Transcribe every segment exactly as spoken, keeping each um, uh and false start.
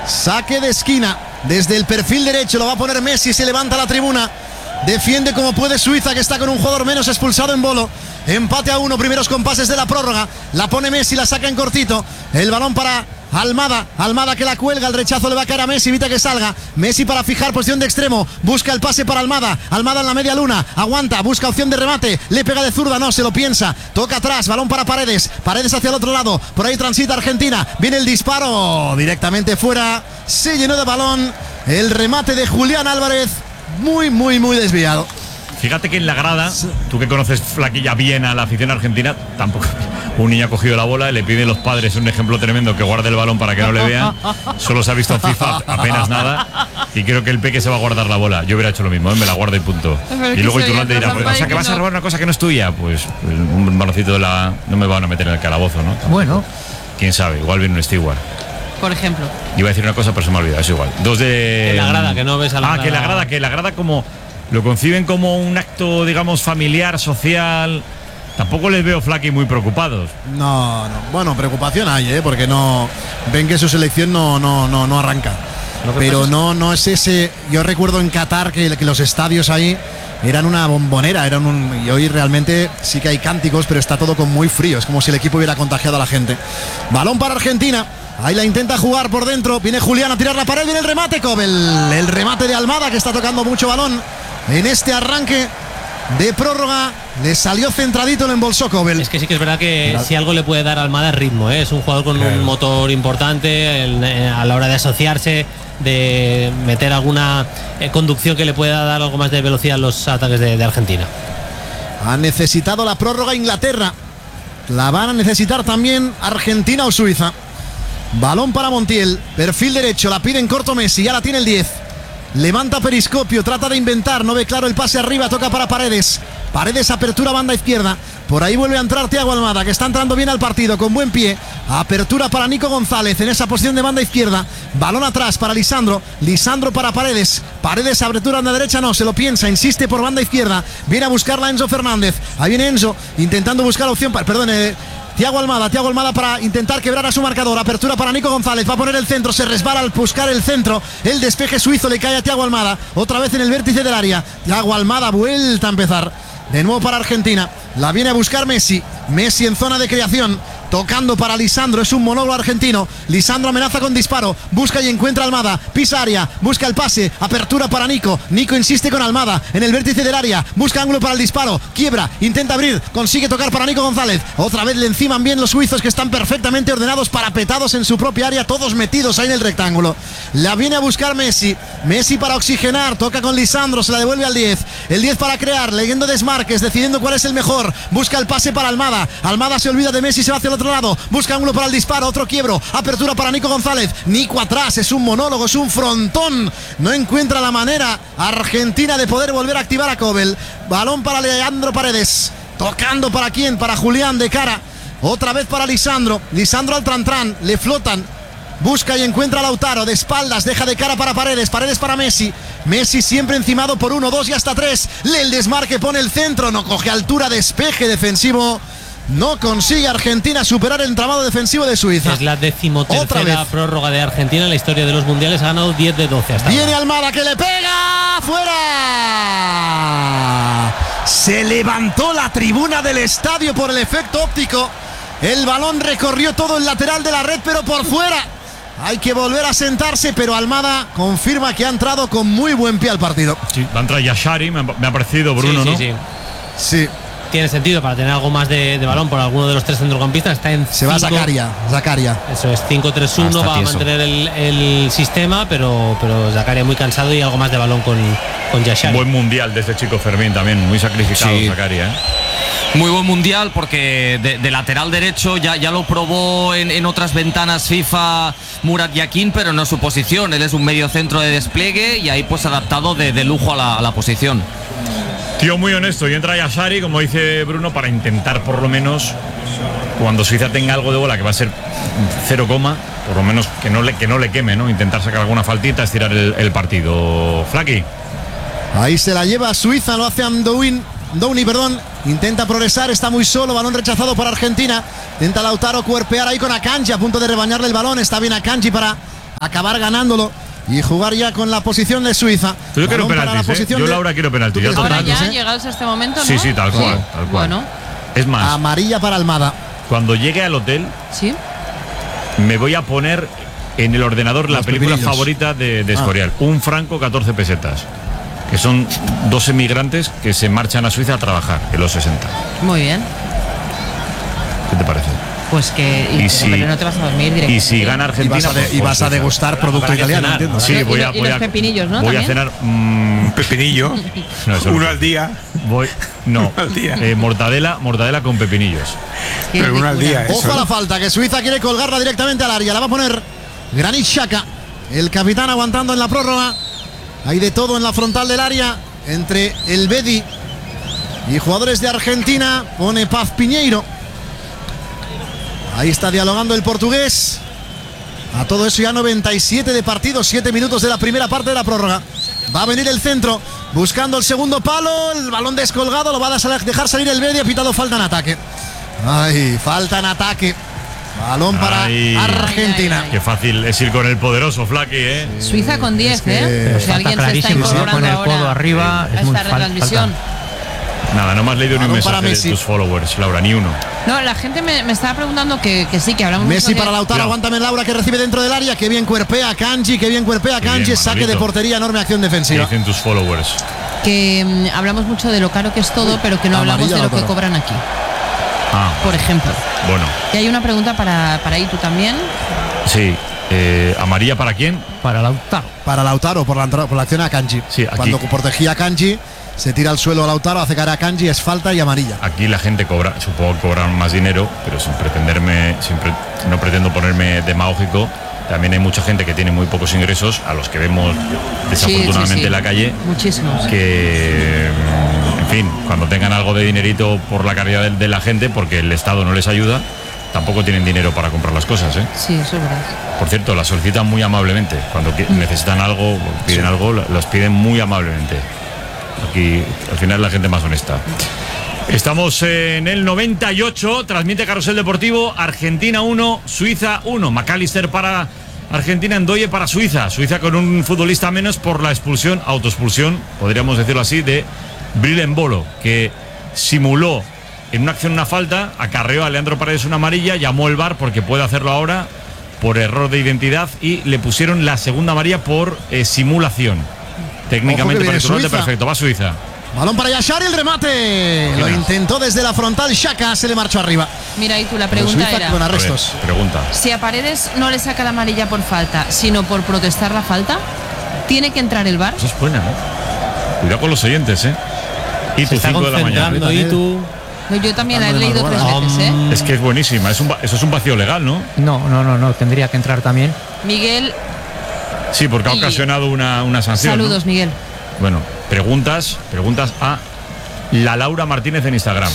Saque de esquina desde el perfil derecho, lo va a poner Messi, se levanta la tribuna. Defiende como puede Suiza, que está con un jugador menos, expulsado en Bolo. Empate a uno, primeros compases de la prórroga. La pone Messi, la saca en cortito. El balón para Almada, Almada que la cuelga, el rechazo le va a caer a Messi, evita que salga. Messi para fijar posición de extremo, busca el pase para Almada. Almada en la media luna, aguanta, busca opción de remate, le pega de zurda, no, se lo piensa. Toca atrás, balón para Paredes, Paredes hacia el otro lado, por ahí transita Argentina. Viene el disparo, directamente fuera. Se llenó de balón, el remate de Julián Álvarez. Muy, muy, muy desviado. Fíjate que en la grada, tú que conoces, Flaquilla, bien a la afición argentina, tampoco un niño ha cogido la bola, le piden los padres un ejemplo tremendo que guarde el balón para que no le vean. Solo se ha visto en FIFA apenas nada y creo que el peque se va a guardar la bola. Yo hubiera hecho lo mismo, ¿eh? Me la guardo y punto. Y luego Iturralde dirá, pues, o sea que vas a robar una cosa que no es tuya. Pues un baloncito de la... no me van a meter en el calabozo, ¿no? Bueno. Quién sabe, igual viene un steward. Por ejemplo. Iba a decir una cosa, pero se me ha olvidado, es igual. Dos de... Que la grada, que no ves a la Ah, grada. que la grada, que la grada como... lo conciben como un acto, digamos, familiar, social. Tampoco les veo, Flaqui, muy preocupados. No, no. Bueno, preocupación hay, ¿eh? Porque no ven que su selección no, no, no, no arranca. Pero no, no es ese. Yo recuerdo en Qatar que, que los estadios ahí eran una bombonera, eran un, y hoy realmente sí que hay cánticos, pero está todo con muy frío. Es como si el equipo hubiera contagiado a la gente. Balón para Argentina. Ahí la intenta jugar por dentro. Viene Julián a tirar la pared. Viene el remate, Kobel. El remate de Almada, que está tocando mucho balón en este arranque de prórroga. Le salió centradito, le embolsó Kobel. Es que sí que es verdad que si algo le puede dar a Almada es ritmo, ¿eh? Es un jugador con claro. un motor importante el, a la hora de asociarse, de meter alguna eh, conducción que le pueda dar algo más de velocidad a los ataques de, de Argentina. Ha necesitado la prórroga Inglaterra. La van a necesitar también Argentina o Suiza. Balón para Montiel, perfil derecho, la pide en corto Messi, ya la tiene el diez. Levanta periscopio, trata de inventar, no ve claro el pase arriba, toca para Paredes. Paredes, apertura banda izquierda. Por ahí vuelve a entrar Thiago Almada, que está entrando bien al partido, con buen pie. Apertura para Nico González en esa posición de banda izquierda. Balón atrás para Lisandro. Lisandro para Paredes. Paredes, apertura en la derecha, no, se lo piensa, insiste por banda izquierda. Viene a buscarla Enzo Fernández. Ahí viene Enzo, intentando buscar opción para... Perdón, eh, Thiago Almada, Thiago Almada para intentar quebrar a su marcador. Apertura para Nico González, va a poner el centro, se resbala al buscar el centro. El despeje suizo le cae a Thiago Almada. Otra vez en el vértice del área. Thiago Almada, vuelta a empezar. De nuevo para Argentina, la viene a buscar Messi. Messi en zona de creación, tocando para Lisandro, es un monólogo argentino. Lisandro amenaza con disparo, busca y encuentra a Almada, pisa área, busca el pase, apertura para Nico. Nico insiste con Almada en el vértice del área, busca ángulo para el disparo, quiebra, intenta abrir, consigue tocar para Nico González. Otra vez le enciman bien los suizos, que están perfectamente ordenados, parapetados en su propia área, todos metidos ahí en el rectángulo. La viene a buscar Messi, Messi para oxigenar, toca con Lisandro, se la devuelve al diez. El diez para crear, leyendo desmarques, decidiendo cuál es el mejor, busca el pase para Almada. Almada se olvida de Messi, se va hacia el otro lado, busca ángulo para el disparo, otro quiebro, apertura para Nico González. Nico atrás, es un monólogo, es un frontón, no encuentra la manera Argentina de poder volver a activar a Kobel. Balón para Leandro Paredes, tocando para quién, para Julián de cara, otra vez para Lisandro. Lisandro al Trantrán, le flotan, busca y encuentra a Lautaro, de espaldas, deja de cara para Paredes, Paredes para Messi. Messi siempre encimado por uno, dos y hasta tres. Le el desmarque, pone el centro, no coge altura, despeje defensivo. No consigue Argentina superar el entramado defensivo de Suiza. Es la decimotercera prórroga de Argentina en la historia de los mundiales. Ha ganado diez de doce hasta Viene ahora. Almada, que le pega. ¡Fuera! Se levantó la tribuna del estadio por el efecto óptico. El balón recorrió todo el lateral de la red, pero por fuera. Hay que volver a sentarse, pero Almada confirma que ha entrado con muy buen pie al partido. Sí, va a entrar Yashari, me ha, me ha parecido, Bruno, sí, ¿no? Sí, sí. Sí. Tiene sentido para tener algo más de, de balón por alguno de los tres centrocampistas. Está en Se va a Zakaria, Zakaria. Eso es, cinco tres uno, va a mantener el, el sistema, pero, pero Zakaria muy cansado y algo más de balón con, con Yashari. Buen mundial de este chico Fermín también, muy sacrificado sí. Zakaria, ¿eh? Muy buen mundial porque de, de lateral derecho ya, ya lo probó en, en otras ventanas FIFA Murat Yakin, pero no es su posición. Él es un medio centro de despliegue y ahí pues adaptado de, de lujo a la, a la posición. Tío muy honesto, y entra Yashari, como dice Bruno, para intentar por lo menos, cuando Suiza tenga algo de bola, que va a ser cero coma, por lo menos que no le, que no le queme, ¿no? Intentar sacar alguna faltita, estirar el, el partido. Flaqui. Ahí se la lleva Suiza, lo hace Amdouni, Downey, perdón. Intenta progresar, está muy solo, balón rechazado por Argentina. Intenta Lautaro cuerpear ahí con Akanji, a punto de rebañarle el balón. Está bien Akanji para acabar ganándolo y jugar ya con la posición de Suiza. Yo quiero Balón para la penaltis, ¿eh? posición Yo, de- Laura, quiero penaltis. ¿Tú Ya quieres total. Ahora ya, penaltis, ¿eh? llegados a este momento, ¿no? Sí, sí, tal cual, Sí. tal cual. Bueno, Es más, Amarilla para Almada. cuando llegue al hotel, sí. me voy a poner en el ordenador la Los película pepinillos. favorita de, de Ah. Escorial. Un franco, catorce pesetas. Que son dos emigrantes que se marchan a Suiza a trabajar en los sesenta. Muy bien. ¿Qué te parece? Pues que. Y Y, si- pero no te vas a dormir directamente. Y si gana Y Argentina. vas a, de- pues, y pues, vas a Suiza. degustar producto habrá que italiano, cenar, entiendo. habrá Sí, Y voy lo- a, y voy los a, pepinillos, ¿no? voy a También. cenar. mm, Pepinillo, no, eso uno no. al día. Voy, no, al día. eh, mortadela, mortadela con pepinillos. Qué Pero uno al ricura. día, ¿eh? Ojo Eso, a la ¿no? falta, que Suiza quiere colgarla directamente al área. La va a poner Granit Xhaka, el capitán aguantando en la prórroga. Hay de todo en la frontal del área entre el Bedi y jugadores de Argentina. Pone Paz Piñeiro. Ahí está dialogando el portugués. A todo eso ya noventa y siete de partido, siete minutos de la primera parte de la prórroga. Va a venir el centro, buscando el segundo palo, el balón descolgado, lo va a dejar salir el Bedi, ha pitado falta en ataque. Ay, falta en ataque. Balón para Ay. Argentina. Ay, ay, Qué fácil es ir con el poderoso Flaky, ¿eh? Suiza con diez, que- ¿eh? Por si Falta alguien se está clarísimo, incorporando con el ahora codo arriba, a es muy esta fal- retransmisión. Nada, no me has leído ni un Balón para mensaje de Messi. tus followers, Laura, ni uno. No, la gente me, me estaba preguntando que, que sí, que hablamos Messi mucho de- para Lautaro, Cuidado. aguántame Laura, que recibe dentro del área. Qué bien cuerpea Kanji, qué bien cuerpea Qué bien, Kanji. Saque de Manolito. portería, enorme acción ¿Qué defensiva. dicen tus followers? que mm, hablamos mucho de lo caro que es todo, pero que no hablamos amarilla de lo que Lautaro. cobran aquí, Ah, por ejemplo. bueno, Y hay una pregunta para, para Itu también. sí. Eh, ¿Amarilla para quién? Para Lautaro. Para Lautaro, por la, entrada- por la acción a Kanji. Sí, aquí. Cuando protegía a Kanji, se tira al suelo a Lautaro, hace caer a Kanji, es falta y amarilla. Aquí la gente cobra, supongo que cobran más dinero, pero sin pretenderme, sin pre- no pretendo ponerme demagógico. También hay mucha gente que tiene muy pocos ingresos, a los que vemos desafortunadamente Sí, sí, sí. en la calle, Muchísimos. que, mm, en fin, cuando tengan algo de dinerito por la caridad de, de la gente, porque el Estado no les ayuda, tampoco tienen dinero para comprar las cosas, ¿eh? Sí, eso es verdad. Por cierto, las solicitan muy amablemente. Cuando qui- necesitan algo, piden algo, la- los piden muy amablemente. Aquí, al final, es la gente más honesta. Estamos en el noventa y ocho, transmite Carrusel Deportivo, Argentina uno, Suiza uno. McAllister para Argentina, Ndoye para Suiza. Suiza con un futbolista menos por la expulsión, autoexpulsión, podríamos decirlo así, de Bril Embolo, que simuló en una acción una falta, acarreó a Leandro Paredes una amarilla, llamó el V A R porque puede hacerlo ahora por error de identidad y le pusieron la segunda amarilla por eh, simulación. Técnicamente Ojo que viene parece Suiza. perfecto, va Suiza. Balón para Yashar, el remate. Lo más? intentó desde la frontal, Xhaka se le marchó arriba. Mira, Itu, la Pero pregunta Suiza era: con A ver, arrestos. pregunta. si a Paredes no le saca la amarilla por falta, sino por protestar la falta, ¿tiene que entrar el V A R? Eso es buena, ¿eh? Cuidado con los oyentes, ¿eh? Y Se tu está cinco de la mañana. concentrando y tú. No, yo también la he Dando de leído tres madrugada. veces, ¿eh? Es que es buenísima, es un, va- eso es un vacío legal, ¿no? No, no, no, no, tendría que entrar también. Miguel, Sí, porque ha Y- ocasionado una, una sanción. ¿no? saludos, Miguel. Bueno, preguntas, preguntas a la Laura Martínez en Instagram.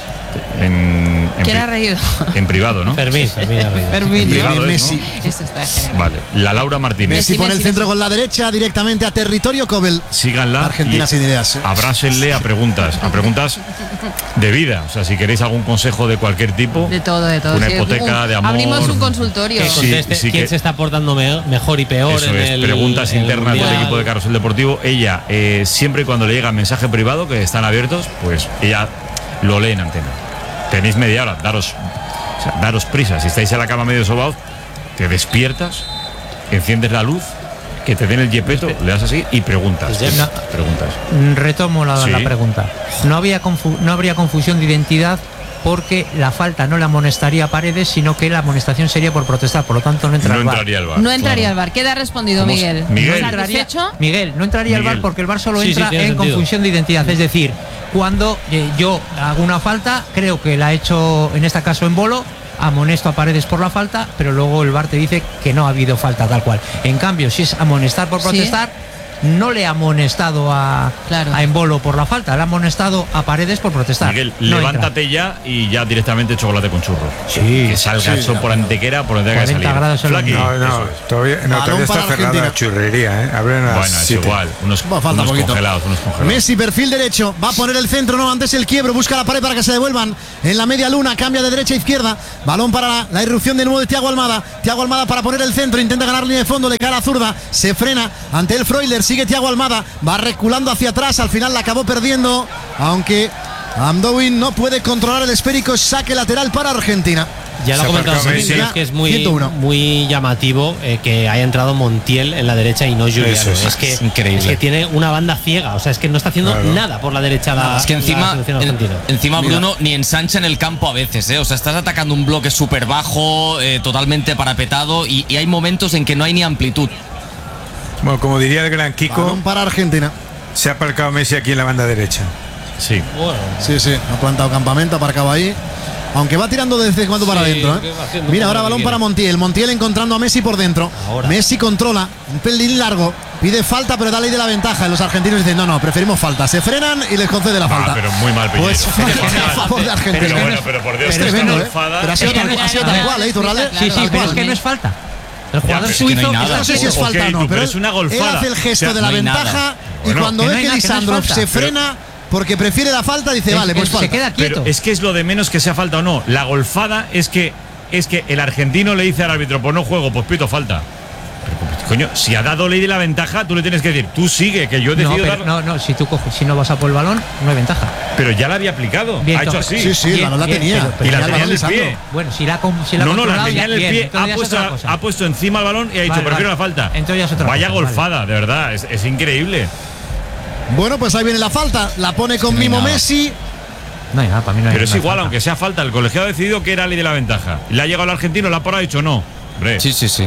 En, en, ¿Quién pri- ha reído? en privado, ¿no? Fermín, Fermín ha reído. Fermín. En privado Viene es, ¿no? Messi. Esto está genial. Vale, la Laura Martínez. Messi Messi, pone el Messi, centro Messi. con la derecha directamente a territorio Cobel. Síganla. Argentina y sin ideas, ¿eh? Abrácenle a preguntas, a preguntas de vida. O sea, si queréis algún consejo de cualquier tipo, De todo, de todo. Una Sí, hipoteca un- de amor. Abrimos un consultorio. Que Sí, conteste sí quién que- se está portando me- mejor y peor eso en es, el preguntas en el internas del Mundial. equipo de Carrusel Deportivo. Ella, eh, siempre y cuando le llega mensaje privado, que están abiertos, pues ella lo lee en antena. Tenéis media hora, daros, o sea, daros prisa. Si estáis en la cama medio sobaos, te despiertas, enciendes la luz, que te den el yepeto, le das así y preguntas. Pues ya- No. Preguntas. Mm, Retomo la, Sí. la pregunta. No, había confu- no habría confusión de identidad porque la falta no la amonestaría a Paredes, sino que la amonestación sería por protestar. Por lo tanto, no entra No al V A R. entraría el V A R. No entraría al V A R. Queda respondido, ¿Cómo se- Miguel. Miguel. ¿Satisfecho? Miguel, no entraría al V A R Miguel. porque el V A R solo Sí, sí, entra tiene en sentido. confusión de identidad. Es decir, cuando eh, yo hago una falta, creo que la ha hecho en este caso Embolo, amonesto a Paredes por la falta, pero luego el V A R te dice que no ha habido falta tal cual. En cambio, si es amonestar por Sí. protestar, no le ha amonestado a, Claro. a Embolo por la falta, le ha amonestado a Paredes por protestar. Miguel, No levántate entra. ya y ya directamente chocolate con churro. Sí. Que salga Sí, eso por Antequera, por donde tenga que cuarenta salir. grados en Flaky, Londres. No, no, eso es. todavía, no, Balón todavía está para cerrada Argentina. la churrería, ¿eh? Abren a las Bueno, es siete. igual. Unos, Va, falta unos poquito. congelados, unos congelados. Messi, perfil derecho, va a poner el centro, no, antes el quiebro, busca la pared para que se devuelvan en la media luna, cambia de derecha a izquierda, balón para la, la irrupción de nuevo de Thiago Almada, Thiago Almada para poner el centro, intenta ganar línea de fondo, le cae a la zurda, se frena ante el Freuler, sigue Thiago Almada, va reculando hacia atrás, al final la acabó perdiendo, aunque Amdoin no puede controlar el esférico, saque lateral para Argentina. Ya lo Se ha comentado acerca Messi, Messi. es que es muy, ciento uno. muy llamativo eh, que haya entrado Montiel en la derecha y no Juliano. Eso es, es, que, es increíble. es que tiene una banda ciega, o sea, es que no está haciendo Claro. nada por la derecha la, Es que la encima, selección en- argentina. encima Bruno ni ensancha en el campo a veces, ¿eh? O sea, estás atacando un bloque súper bajo, eh, totalmente parapetado y, y hay momentos en que no hay ni amplitud. Bueno, como diría el gran Kiko, Balón para Argentina. se ha aparcado Messi aquí en la banda derecha. Sí. Bueno, Sí, sí, ha plantado campamento, ha aparcado ahí. Aunque va tirando desde cuando para Sí, adentro. que ¿eh? va haciendo Mira, todo ahora lo que balón quiere. para Montiel. Montiel encontrando a Messi por dentro. Ahora. Messi controla, un pelín largo. Pide falta, pero da ley de la ventaja. Y los argentinos dicen, no, no, preferimos falta. Se frenan y les concede la falta. Ah, pero muy mal, Pues Piñero. falta a favor de Argentina. Pero bueno, pero por Dios, Es esta tremendo, ¿eh? golfada- Pero ha sido Es que tal, no ha sido era tal nada, cual, ¿eh, Iturralde? claro, Sí, sí, pero claro. es que no es falta. El Ya, jugador pero es que suizo. no hay nada. No sé si es Ok, falta o no, tú, pero pero es una él golfada. hace el gesto O sea, de la no hay ventaja nada. y Bueno, cuando que ve no hay que nada, que no es Lisandrov falta. se frena porque prefiere la falta, dice, vale, pues se falta. queda quieto. Pero es que es lo de menos que sea falta o no. La golfada es que es que el argentino le dice al árbitro, pues no juego, pues pito falta. Pero, coño, si ha dado ley de la ventaja, tú le tienes que decir, tú sigue, que yo he No, decidido pero, dar. no, no, si tú coges, si no vas a por el balón, no hay ventaja. Pero ya la había aplicado. Bien, ha hecho entonces- así. Sí, sí, Bien, la, la bien, tenía. pero- Y la el tenía balón en el Lisandro. pie. Bueno, si la, com- si la No, no, la controlado, tenía ya- en el bien, pie, entonces ha ya es puesto, otra cosa. ha puesto encima el balón y ha dicho, Vale, prefiero vale. la falta. Entonces ya es otra Vaya cosa, vale. golfada, de verdad, es, es increíble. Bueno, pues ahí viene la falta. La pone con no hay Mimo nada. Messi. No hay nada, para mí no hay Pero es no hay igual, falta. aunque sea falta, el colegiado ha decidido que era ley de la ventaja. Le ha llegado el argentino, la ha dicho no. Hombre, Sí, sí, sí.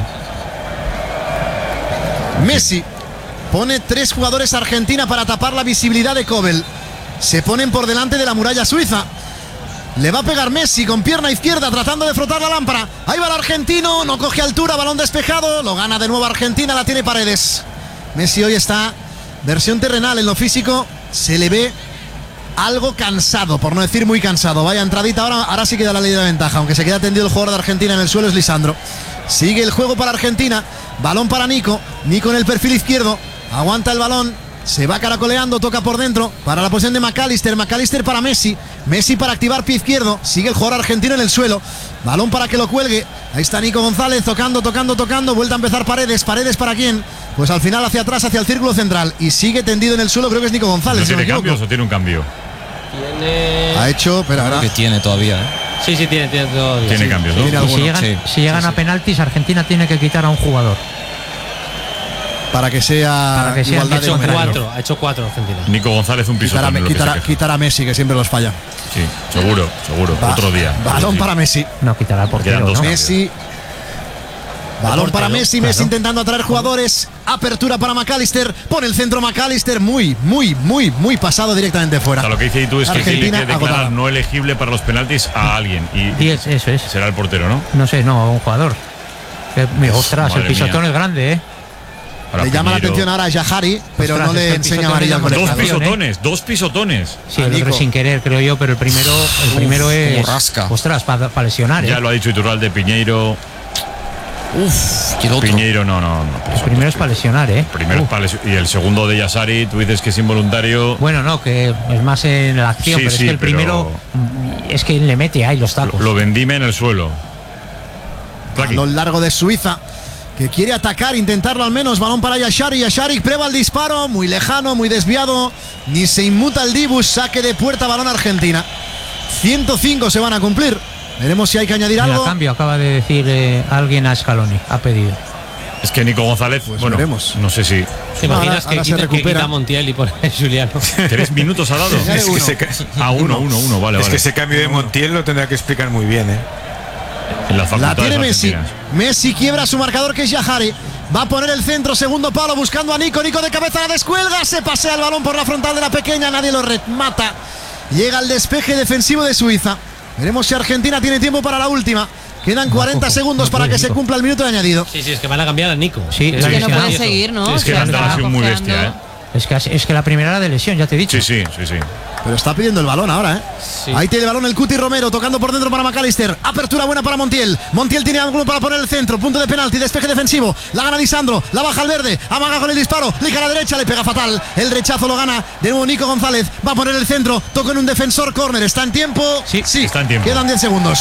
Messi pone tres jugadores Argentina para tapar la visibilidad de Kobel. Se ponen por delante de la muralla suiza. Le va a pegar Messi con pierna izquierda tratando de frotar la lámpara. Ahí va el argentino, no coge altura, balón despejado. Lo gana de nuevo Argentina, la tiene Paredes. Messi hoy está versión terrenal en lo físico. Se le ve algo cansado, por no decir muy cansado. Vaya entradita, ahora, ahora sí queda la ley de la ventaja. Aunque se queda tendido el jugador de Argentina en el suelo es Lisandro. Sigue el juego para Argentina. Balón para Nico. Nico en el perfil izquierdo. Aguanta el balón. Se va caracoleando, toca por dentro. Para la posición de McAllister. McAllister para Messi. Messi para activar pie izquierdo. Sigue el jugador argentino en el suelo. Balón para que lo cuelgue. Ahí está Nico González tocando, tocando, tocando. Vuelta a empezar Paredes. ¿Paredes para quién? Pues al final hacia atrás, hacia el círculo central. Y sigue tendido en el suelo. Creo que es Nico González. ¿no si no me tiene equivoco. cambios o tiene un cambio? tiene. Ha hecho, pero ahora. Que tiene todavía, ¿eh? Sí, sí, tiene, tiene todo. Tiene sí. cambios, ¿no? Tiene Y si alguno, llegan, sí. si llegan Sí, a sí. penaltis, Argentina tiene que quitar a un jugador. Para que sea, Para que sea igualdad Ha de hecho números. cuatro, ha hecho cuatro Argentina. Nico González un piso. Quitar a, quitar a- quitar a Messi, que siempre los falla. Sí, seguro, seguro. Va- Otro día. Balón Sí. para Messi. No quitará al portero, Quedan dos ¿no? cambios. Messi. Balón para portero, Messi, claro. Messi intentando atraer jugadores. Apertura para McAllister. Pone el centro McAllister. Muy, muy, muy, muy pasado directamente O fuera. sea, lo que dice tú es que tiene Argentina que declarar agotada. no elegible para los penaltis a alguien. Y Y es- eso es. será el portero, ¿no? No sé, no, un jugador. Eh, mira, ostras, Madre el pisotón mía. es grande, ¿eh? Para Le llama la Piñero. atención ahora a Yahari, pero Ostras, no es le que el enseña pisotón amarilla al le llama Dos la colegiado. atención, pisotones, dos pisotones. Sí, el otro Nico. es sin querer, creo yo, pero el primero, el primero es. rasca. Ostras, para lesionar, ¿eh? Ya lo ha dicho Iturralde, Piñeiro. Uf, quiero otro. Piñeiro, no, no. no El primero es para lesionar, ¿eh? Primero Uh. es para lesi- y el segundo de Yasari, tú dices que es involuntario. Bueno, no, que es más en la acción, Sí, pero sí, es que el pero- primero mm, es que le mete ahí los tacos. Lo, lo vendime en el suelo. Flaqui. Balón largo de Suiza, que quiere atacar, intentarlo al menos. Balón para Yashari. Yashari prueba el disparo, muy lejano, muy desviado. Ni se inmuta el Dibus. Saque de puerta, balón Argentina. ciento cinco se van a cumplir. Veremos si hay que añadir Mira, algo. cambio, acaba de decir eh, alguien a Scaloni, ha pedido. Es que Nico González, Pues bueno, veremos. no sé si. ¿Te imaginas Ahora- que, ahora se quita, que recupera. quita a Montiel y pone a Juliano? ¿Tres minutos ha dado? Ya Es que, uno. ese, ca- Ah, uno, uno, uno, vale, es vale. que ese cambio de Montiel lo tendrá que explicar muy bien, ¿eh? En las La facultades tiene Messi. argentinas. Messi quiebra su marcador, que es Yahari. Va a poner el centro, segundo palo, buscando a Nico. Nico de cabeza, la descuelga. Se pasea el balón por la frontal de la pequeña. Nadie lo remata. Llega el despeje defensivo de Suiza. Veremos si Argentina tiene tiempo para la última. Quedan cuarenta Cojo, segundos no para puede, que se Nico. cumpla el minuto de añadido. Sí, sí, es que van a cambiar a Nico. Sí, Es que no lesionado. puede seguir, ¿no? Es que Se la está instalación muy cojeando. bestia, ¿eh? Es que, es que la primera era de lesión, ya te he dicho. Sí, sí, sí, sí. Pero está pidiendo el balón ahora, ¿eh? Sí. Ahí tiene el balón el Cuti Romero, tocando por dentro para McAllister. Apertura buena para Montiel. Montiel tiene ángulo para poner el centro. Punto de penalti, despeje defensivo. La gana Lisandro, la baja al verde. Amaga con el disparo. Liga a la derecha, le pega fatal. El rechazo lo gana de nuevo Nico González. Va a poner el centro. Toca en un defensor, córner. ¿Está en tiempo? Sí, está en tiempo. Quedan diez segundos.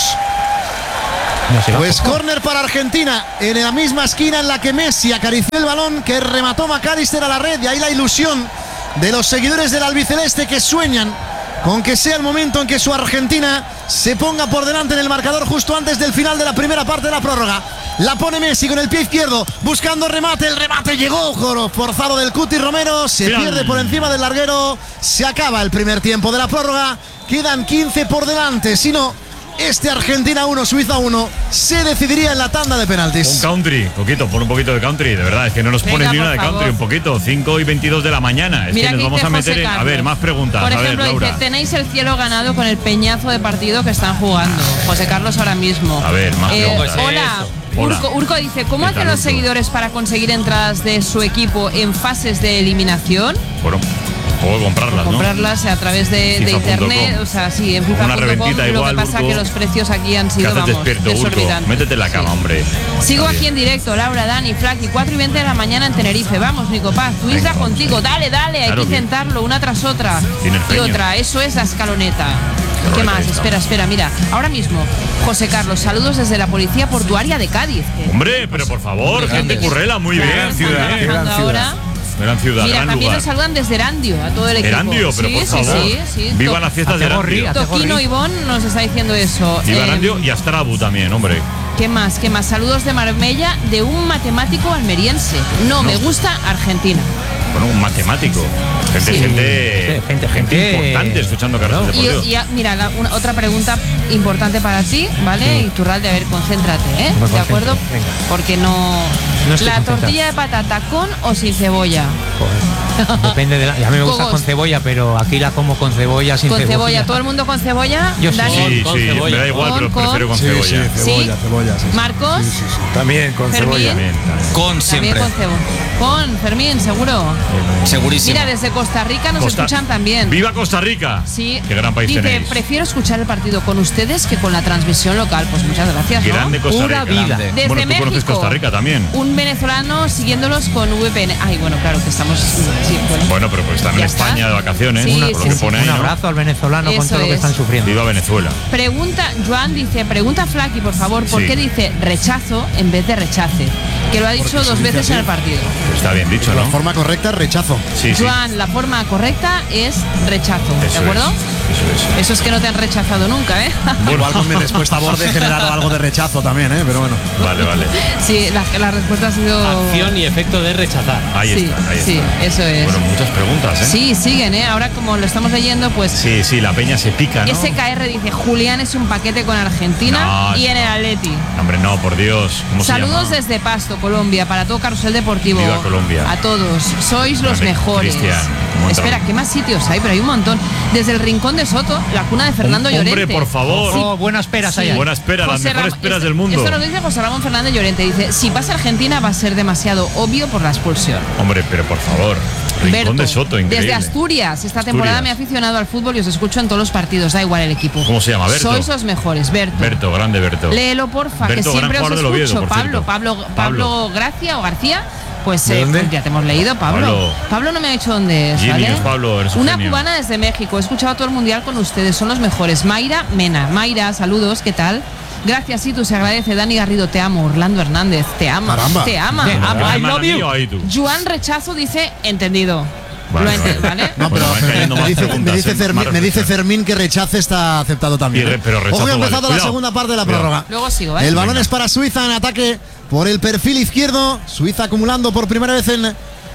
No se va. Pues córner para Argentina, en la misma esquina en la que Messi acarició el balón que remató McAllister a la red. Y ahí la ilusión de los seguidores del albiceleste que sueñan con que sea el momento en que su Argentina se ponga por delante en el marcador justo antes del final de la primera parte de la prórroga. La pone Messi con el pie izquierdo, buscando remate. El remate llegó, joro, forzado del Cuti Romero. Se Final. pierde por encima del larguero. Se acaba el primer tiempo de la prórroga. Quedan quince por delante. Si no, este Argentina uno, Suiza uno se decidiría en la tanda de Un penaltis. country, poquito, pon un poquito de country, de verdad, es que no nos Venga, pones ni por una de favor. country, un poquito, cinco y veintidós de la mañana, es Mira que nos que vamos dice a meter José en, a Carlos. ver, más preguntas, Por a ver, ejemplo, Laura. dice, tenéis el cielo ganado con el peñazo de partido que están jugando. José Carlos ahora mismo. A ver, más preguntas. Hola. Hola. Urco, Urco dice, ¿cómo ¿Qué hacen tal, los Urco? seguidores para conseguir entradas de su equipo en fases de eliminación? Bueno, puedo comprarlas, ¿no? Comprarlas a través de, de FIFA punto com. internet, o sea, sí, en Una FIFA punto com. reventita Lo igual, que pasa Urco. que los precios aquí han ¿Qué sido, haces vamos, despierto, Urco? desorbitantes. Métete en la cama, Sí. hombre. Sigo Está aquí bien. en directo, Laura, Dani, Flaky, cuatro y veinte de la mañana en Tenerife. Vamos, Nico Paz, tu isla Venga, contigo. Dale, dale, hay Claro que que- intentarlo, una tras otra. Tiene el Y feño. otra, eso es la escaloneta. Qué ¿Qué bonita más? esta. Espera, espera, mira. Ahora mismo, José Carlos, saludos desde la Policía Portuaria de Cádiz. que- Hombre, pero por favor, gente Grandes. currela, muy Claro, bien. están ciudad, trabajando gran ciudad. ahora. Gran ciudad, Mira, gran también lugar. nos saludan desde Erandio, a todo el equipo. Erandio, pero sí, por sí, favor. sí, sí. Vivan To- las fiestas de Hace gorri, Erandio. hace Toquino gorri. Ivón nos está diciendo eso. Viva Eh, Erandio y Astrabu también, hombre. ¿Qué más? ¿Qué más? Saludos de Marbella de un matemático almeriense. No, me gusta Argentina. Bueno, un matemático. Gente, Sí. gente, Sí, gente, gente. importante escuchando carreras Claro. Y, deportivas. y a- mira, la- una- otra pregunta importante para ti, ¿vale? Iturralde, a ver, concéntrate, ¿eh? Me ¿De acuerdo? concentro, venga. Porque no... No estoy la concentrado. tortilla de patata con o sin cebolla. Joder. Depende de la. Y a mí me gusta Cogos. con cebolla, pero aquí la como con cebolla, sin Con cebolla. cebolla. ¿Todo el mundo con cebolla? Yo sí. Dani? Sí, Con sí, cebolla. me da igual, Con- pero con- prefiero con Sí, cebolla. sí, cebolla, ¿Sí? cebolla. sí, sí. Marcos, También con Fermín. cebolla. También, también. Con también siempre. con cebolla. Con Fermín, seguro. Segurísimo. Mira, desde Costa Rica nos Costa- escuchan también. ¡Viva Costa Rica! Sí. ¡Qué gran país Dice, tenéis! prefiero escuchar el partido con ustedes que con la transmisión local. Pues muchas gracias, ¿no? Grande Costa Pura Rica. vida. Desde Bueno, tú conoces México. Costa Rica también. Un venezolano siguiéndolos con V P N. Ay, bueno, claro que estamos. Sí, bueno. Bueno, pero pues están en Ya está. España de vacaciones, Sí, por lo sí, que sí. pone ahí, Un ¿no? abrazo al venezolano con Eso todo lo que es. están sufriendo. Viva Venezuela. Pregunta, Joan dice, pregunta Flaky, por favor, ¿por Sí. qué dice rechazo en vez de rechace? Que lo ha dicho dos veces en el partido. Está bien dicho, La ¿no? forma correcta es rechazo. Sí, sí. Joan, la forma correcta es rechazo, Eso ¿de acuerdo? es, eso es. Eso es que no te han rechazado nunca, ¿eh? Igual con mi respuesta a borde he generado algo de rechazo también, ¿eh? Pero bueno. Vale, vale. Sí, la, la respuesta ha sido... Acción y efecto de rechazar. Ahí sí, está, ahí sí, está. eso es. Bueno, muchas preguntas, ¿eh? Sí, siguen, ¿eh? Ahora como lo estamos leyendo, pues Sí, sí, la peña se pica, ¿no? S K R dice, Julián es un paquete con Argentina No, y en no. el Atleti. Hombre, no, por Dios. ¿Cómo se Saludos llama? desde Pasto, Colombia, para todo Carrusel Deportivo. Viva Colombia. A todos. Sois los Grande mejores. Cristian, un montón. Espera, ¿qué más sitios hay? Pero hay un montón. Desde el Rincón de Soto, la cuna de Fernando Hom- hombre, Llorente. por favor. Oh, buenas peras Sí. hay ahí. Buena espera, las José mejores Ram- esperas esto- del mundo. Esto nos dice José Ramón Fernández Llorente. Dice, si pasa Argentina va a ser demasiado obvio por la expulsión. Hombre, pero por favor. Rincón Berto, de Soto, increíble. desde Asturias, esta temporada Asturias. me he aficionado al fútbol y os escucho en todos los partidos, da igual el equipo. ¿Cómo se llama, Berto? Sois los mejores, Berto. Berto, grande Berto. Léelo, porfa, que Berto, gran siempre os jugador del Oviedo, escucho. por Pablo, cierto. Pablo, Pablo, Pablo. Gracia o García. Pues ¿De eh, dónde? ya te hemos leído, Pablo. Pablo. Pablo no me ha dicho dónde es, Genius, ¿vale? Pablo, eres un Una genio. cubana desde México. He escuchado todo el mundial con ustedes, son los mejores. Mayra Mena. Mayra, saludos, ¿qué tal? Gracias, sí, tú se agradece. Dani Garrido, te amo. Orlando Hernández, te ama. Caramba. Te ama. Te Ama. amo. ¿Qué I hermano love you. mío ahí tú? Joan Rechazo dice, entendido. Vale, Lo ente- vale. ¿vale? No, pero Bueno, van cayendo me, más dice, preguntas, me dice ¿eh? Fermín, Más me dice reflexiones. Fermín que rechace está aceptado también. Y re- ¿eh? pero rechazo Ojo, que ha vale. empezado la Cuidado. segunda parte de la Cuidado. prórroga. Luego sigo, ¿eh? El balón Venga. es para Suiza en ataque por el perfil izquierdo. Suiza acumulando por primera vez en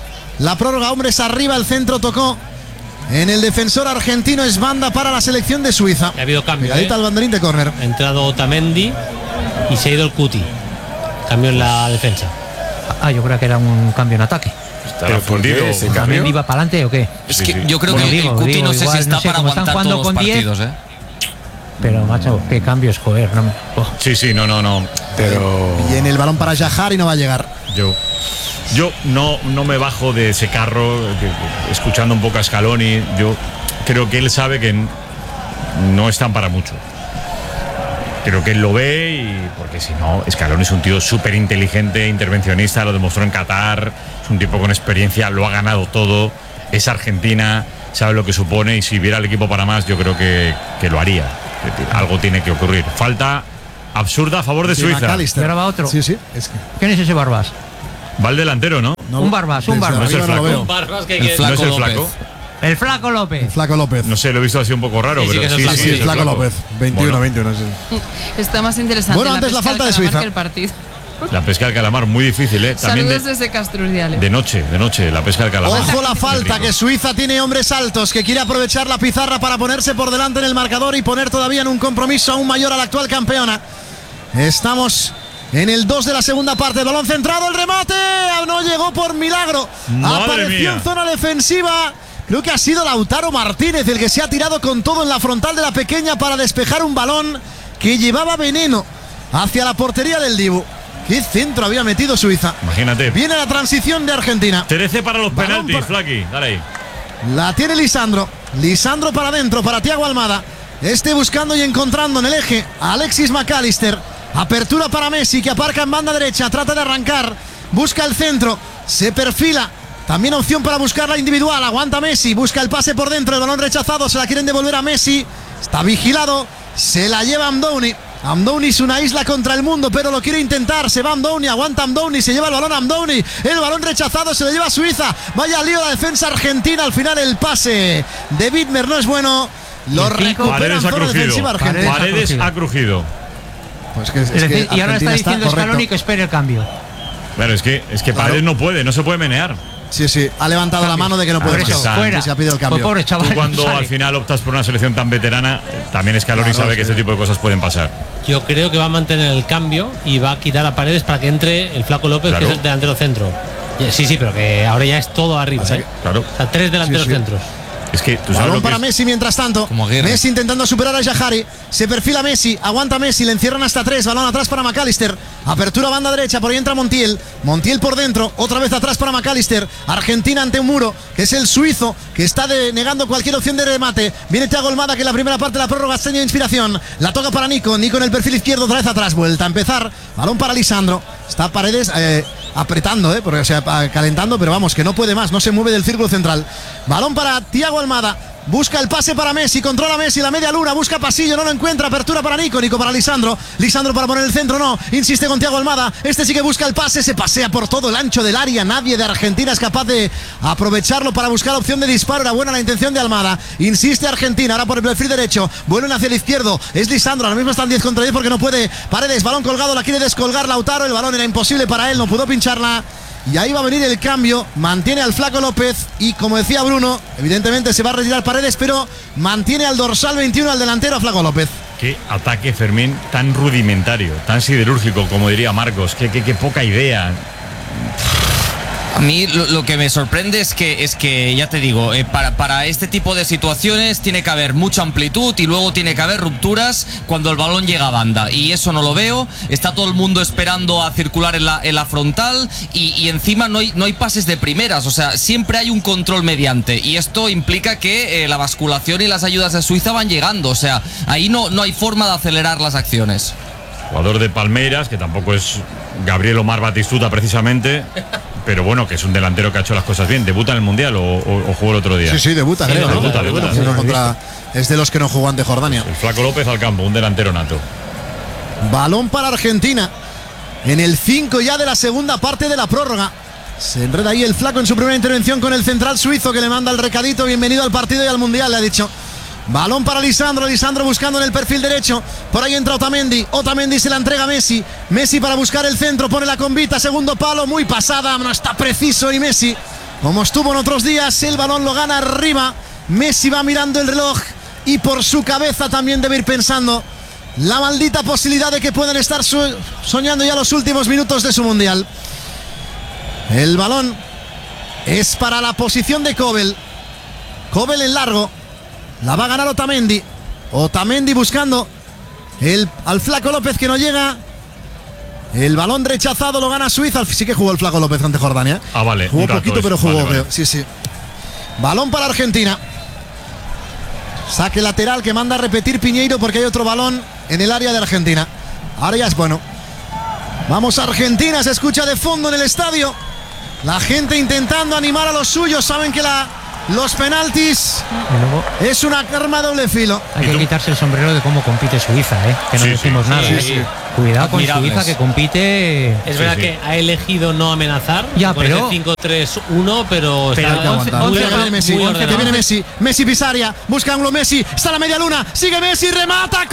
la prórroga. Hombres arriba, el centro tocó en el defensor argentino. Es banda para la selección de Suiza. Ha habido cambio. Pegadita ¿eh? al banderín de córner. Ha entrado Otamendi y se ha ido el Cuti. Cambio en la defensa. Ah, yo creo que era un cambio en ataque. Estará ¿Pero por qué fundido. ese ¿También cambio? iba para adelante o qué? Es Sí, que sí. yo creo Bueno, que digo, el Cuti digo, no sé igual, si está no sé, para como están aguantar jugando todos los con diez. partidos, ¿eh? Pero, macho, qué cambios, joder. No me... oh. Sí, sí, no, no, no. Pero. Y en el balón para Yahar y no va a llegar. Yo, yo no, no me bajo de ese carro, que, que, escuchando un poco a Scaloni. Yo creo que él sabe que no están para mucho. Creo que él lo ve y porque si no, Scaloni es un tío súper inteligente, intervencionista, lo demostró en Qatar, es un tipo con experiencia, lo ha ganado todo, es Argentina, sabe lo que supone y si viera el equipo para más yo creo que, que lo haría. Algo tiene que ocurrir. Falta absurda a favor de Sí, Suiza. McAllister. ¿Y ahora va otro? Sí, sí. Es que ¿Quién es ese Barbas? Va el delantero, ¿no? no- Un Barbas, un desde Barbas. No es el arriba no lo flaco. veo. Barbas que El quiere- No es el López. flaco. El Flaco López. Flaco López. No sé, lo he visto así un poco raro, Sí, sí pero que es el sí, flaco. sí, Sí, es el Flaco López. veintiuno, Bueno. veintiuno. Sí. Está más interesante Bueno, antes la pesca falta del de calamar Suiza. que el partido. La pesca del calamar, muy difícil, ¿eh? También Saludos de, desde Castrurdiales. de noche, de noche, la pesca del calamar. Ojo la Qué falta, rico. que Suiza tiene hombres altos, que quiere aprovechar la pizarra para ponerse por delante en el marcador y poner todavía en un compromiso aún mayor a la actual campeona. Estamos en el dos de la segunda parte. El balón centrado, el remate. No llegó por milagro. Madre Apareció mía. en zona defensiva. Creo que ha sido Lautaro Martínez el que se ha tirado con todo en la frontal de la pequeña para despejar un balón que llevaba veneno hacia la portería del Dibu. ¿Qué centro había metido Suiza? Imagínate. Viene la transición de Argentina. trece para los Balón penaltis, para- Flaqui. Dale ahí. La tiene Lisandro. Lisandro para adentro, para Thiago Almada. Este buscando y encontrando en el eje a Alexis McAllister. Apertura para Messi, que aparca en banda derecha. Trata de arrancar. Busca el centro. Se perfila. También opción para buscar la individual. Aguanta Messi. Busca el pase por dentro. El balón rechazado. Se la quieren devolver a Messi. Está vigilado. Se la lleva Amdouni. Amdouni es una isla contra el mundo, pero lo quiere intentar. Se va Amdouni, aguanta Amdouni, se lleva el balón Amdouni. El balón rechazado, se lo lleva a Suiza. Vaya lío la defensa argentina. Al final el pase de Widmer no es bueno. Lo recupera en Paredes ha zona defensiva crujido. argentina. Paredes ha crujido. Pues que- es Es que decir, y ahora está Argentina diciendo correcto. Scaloni que espere el cambio. Claro, es que, es que Claro. Paredes no puede, no se puede menear. Sí, sí, ha levantado la mano de que no puede Por eso, pasar. fuera. Que se ha pedido el Pues cambio. pobre chaval. Tú cuando sale. al final optas por una selección tan veterana, eh, también Scaloni Claro, sabe sí. que este tipo de cosas pueden pasar. Yo creo que va a mantener el cambio y va a quitar a Paredes para que entre el Flaco López, Claro. que es el delantero centro. Ya, Sí, sí, pero que ahora ya es todo arriba. Pasa ¿eh? Claro. O sea, tres delanteros Sí, sí. centros. Es que tú sabes Balón lo que para es- Messi mientras tanto. Como Aguirre. Messi intentando superar a Yahari. Se perfila Messi. Aguanta Messi. Le encierran hasta tres. Balón atrás para McAllister. Apertura banda derecha. Por ahí entra Montiel. Montiel por dentro. Otra vez atrás para McAllister. Argentina ante un muro. Que es el suizo. Que está denegando cualquier opción de remate. Viene Thiago Almada, que en la primera parte de la prórroga está de inspiración. La toca para Nico. Nico en el perfil izquierdo. Otra vez atrás. Vuelta a empezar. Balón para Lisandro. Está Paredes eh, apretando, eh, porque, o sea, calentando. Pero vamos, que no puede más. No se mueve del círculo central. Balón para Thiago Almada. Busca el pase para Messi, controla Messi, la media luna, busca pasillo, no lo encuentra, apertura para Nico, Nico para Lisandro, Lisandro para poner el centro, no, insiste con Thiago Almada, este sí que busca el pase, se pasea por todo el ancho del área, nadie de Argentina es capaz de aprovecharlo para buscar opción de disparo, era buena la intención de Almada, insiste Argentina, ahora por el perfil derecho, vuelven hacia el izquierdo, es Lisandro, ahora mismo están diez contra diez porque no puede, Paredes, balón colgado, la quiere descolgar Lautaro, el balón era imposible para él, no pudo pincharla. Y ahí va a venir el cambio, mantiene al Flaco López y como decía Bruno, evidentemente se va a retirar Paredes, pero mantiene al dorsal veintiuno, al delantero, a Flaco López. Qué ataque, Fermín, tan rudimentario, tan siderúrgico, como diría Marcos. Qué, qué, qué poca idea. A mí lo, lo que me sorprende es que, es que ya te digo, eh, para, para este tipo de situaciones tiene que haber mucha amplitud y luego tiene que haber rupturas cuando el balón llega a banda. Y eso no lo veo. Está todo el mundo esperando a circular en la, en la frontal y, y encima no hay, no hay pases de primeras. O sea, siempre hay un control mediante. Y esto implica que eh, la basculación y las ayudas de Suiza van llegando. O sea, ahí no, no hay forma de acelerar las acciones. Jugador de Palmeiras, que tampoco es Gabriel Omar Batistuta precisamente, pero bueno, que es un delantero que ha hecho las cosas bien. ¿Debuta en el Mundial o, o, o jugó el otro día? Sí, sí, debuta, Sí, creo. ¿no? debuta, debuta. Sí, contra- es de los que no jugó ante Jordania. El Flaco López al campo, un delantero nato. Balón para Argentina. En el cinco ya de la segunda parte de la prórroga. Se enreda ahí el Flaco en su primera intervención con el central suizo que le manda el recadito. Bienvenido al partido y al Mundial, le ha dicho. Balón para Lisandro, Lisandro buscando en el perfil derecho. Por ahí entra Otamendi, Otamendi se la entrega a Messi. Messi para buscar el centro, pone la convita, segundo palo, muy pasada, no está preciso y Messi, como estuvo en otros días, el balón lo gana arriba. Messi va mirando el reloj y por su cabeza también debe ir pensando la maldita posibilidad de que puedan estar so- soñando ya los últimos minutos de su Mundial. El balón es para la posición de Kobel. Kobel en largo. La va a ganar Otamendi. Otamendi buscando el, al Flaco López, que no llega. El balón rechazado lo gana Suiza. Sí que jugó el Flaco López ante Jordania. Ah, vale. Jugó un rato poquito, es. pero jugó. Vale, vale. Sí, sí. Balón para Argentina. Saque lateral que manda a repetir Piñeiro porque hay otro balón en el área de Argentina. Ahora ya es bueno. Vamos a Argentina, se escucha de fondo en el estadio. La gente intentando animar a los suyos. Saben que la, los penaltis es una arma de doble filo. Hay que quitarse el sombrero de cómo compite Suiza, ¿eh? Que no Sí, decimos sí, nada. sí, ¿eh? sí. Cuidado con Admirables. Suiza, que compite. Es Sí, verdad sí. que ha elegido no amenazar. Ya, con pero- ese cinco tres uno, pero, Pero está hay que aguantar. muy Que viene Messi, muy que ordenado. viene Messi, Messi Pisaria, busca ángulo Messi, está a la media luna, sigue Messi, remata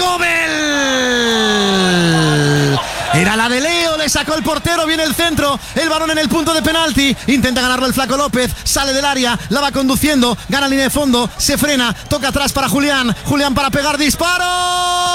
Kobel. Era la de Leo, le sacó el portero, viene el centro, el balón en el punto de penalti, intenta ganarlo el Flaco López, sale del área, la va conduciendo, gana línea de fondo, se frena, toca atrás para Julián, Julián para pegar disparo.